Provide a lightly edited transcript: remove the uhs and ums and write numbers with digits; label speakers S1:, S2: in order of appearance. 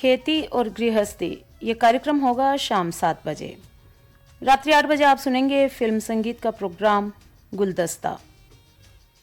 S1: खेती और गृहस्थी। ये कार्यक्रम होगा शाम 7 बजे। रात्रि 8 बजे आप सुनेंगे फिल्म संगीत का प्रोग्राम गुलदस्ता।